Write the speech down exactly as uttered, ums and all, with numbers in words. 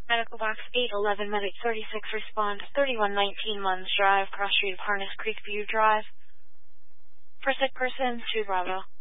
Medical Box eight eleven Medic thirty-six respond thirty-one nineteen Munns Drive, Cross Street of Harness Creek View Drive. For sick person, two Bravo.